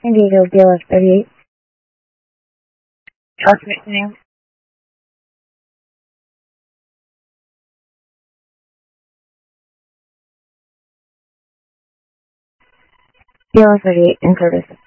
Indigo BLS 38. Alternate name. BLS 38 in service.